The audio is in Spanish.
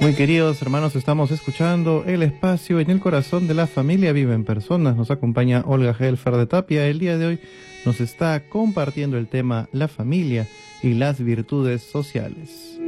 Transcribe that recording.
Muy queridos hermanos, estamos escuchando El Espacio en el Corazón de la Familia Viven Personas. Nos acompaña Olga Helfer de Tapia. El día de hoy nos está compartiendo el tema la familia y las virtudes sociales.